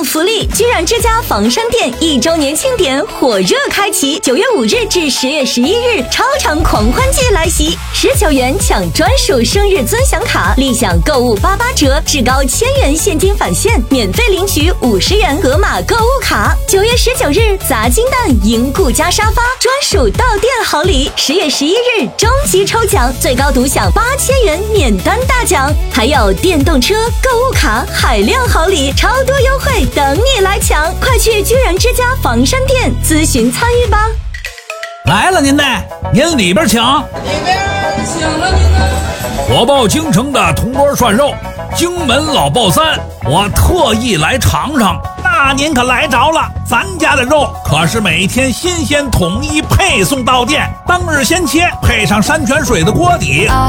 福利，居然之家房山店1周年庆典火热开启，9月5日至10月11日，超长狂欢季来袭，19元抢专属生日尊享卡，立享购物88折，至高1000元现金返现，免费领取50元盒马购物卡。9月19日，砸金蛋赢顾家沙发，专属到店好礼。10月11日，终极抽奖，最高独享8000元免单大奖，还有电动车、购物卡、海量好礼，超多优惠等你来抢！快去居然之家房山店咨询参与吧。 来了您嘞，您里边请。 里边请了您呢。 火爆京城的铜锅涮肉，荆门老爆3，我特意来尝尝。那您可来着了，咱家的肉可是每天新鲜统一配送到店，当日鲜切，配上山泉水的锅底。